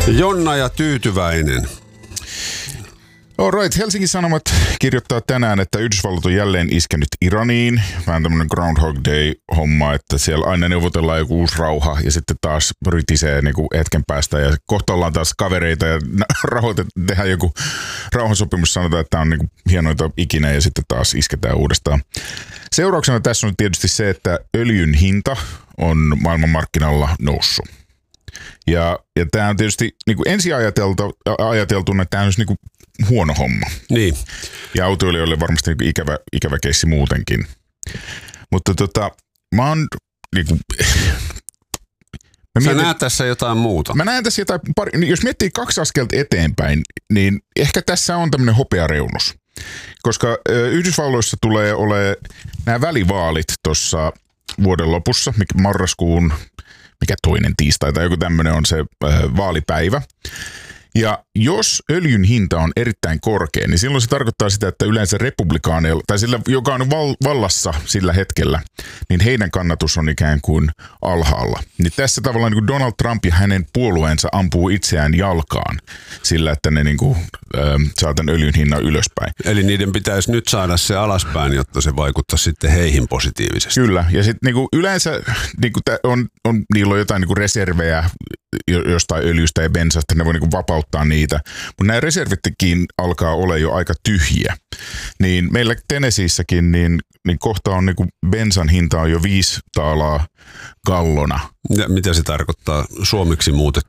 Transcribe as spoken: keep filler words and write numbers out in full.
Jonna ja Tyytyväinen. All right. Helsingin Sanomat kirjoittaa tänään, että Yhdysvallat on jälleen iskenyt Iraniin. Vähän tämmöinen Groundhog Day-homma, että siellä aina neuvotellaan joku uusi rauha ja sitten taas rytisee niin kuin hetken päästä. Ja kohta ollaan taas kavereita ja rahoitetaan, tehdään joku rauhansopimus, sanotaan, että tämä on niin kuin hienoita ikinä ja sitten taas isketään uudestaan. Seurauksena tässä on tietysti se, että öljyn hinta on maailmanmarkkinalla noussut. Ja, ja tämä on tietysti niin kuin ensi ajateltuna, että tämä on niin kuin huono homma. Niin. Ja autoilijoille varmasti niin kuin ikävä, ikävä keissi muutenkin. Mutta tota, mä oon niin kuin, Sä mietin, näet tässä jotain muuta. Mä näen tässä jotain, pari, jos miettii kaksi askelta eteenpäin, niin ehkä tässä on tämmöinen hopeareunus. Koska Yhdysvalloissa tulee olemaan nämä välivaalit tuossa vuoden lopussa, marraskuun, mikä toinen tiistai tai joku tämmöinen on se äh, vaalipäivä. Ja jos öljyn hinta on erittäin korkea, niin silloin se tarkoittaa sitä, että yleensä republikaaneilla, tai sillä, joka on val- vallassa sillä hetkellä, niin heidän kannatus on ikään kuin alhaalla. Niin tässä tavallaan niin kuin Donald Trump ja hänen puolueensa ampuu itseään jalkaan sillä, että ne niin kuin, äh, saa tämän öljyn hinnan ylöspäin. Eli niiden pitäisi nyt saada se alaspäin, jotta se vaikuttaa sitten heihin positiivisesti. Kyllä, ja sitten niin kuin yleensä niin kuin on, on, niillä on jotain niin kuin reservejä jostain öljystä ja bensasta, ne voi niin kuin vapauttaa niitä. Mutta nämä reservitkin alkaa olla jo aika tyhjiä. Niin meillä Tennesseessäkin niin, niin kohta on niin kuin bensan hinta on jo viisi taalaa gallona. Ja mitä se tarkoittaa suomeksi muutettu?